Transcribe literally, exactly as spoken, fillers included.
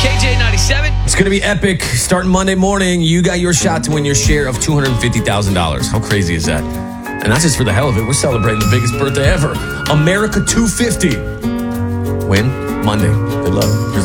K J ninety-seven. It's going to be epic. Starting Monday morning, you got your shot to win your share of two hundred fifty thousand dollars. How crazy is that? And that's just for the hell of it. We're celebrating the biggest birthday ever. America two fifty. Win Monday. Good luck. Here's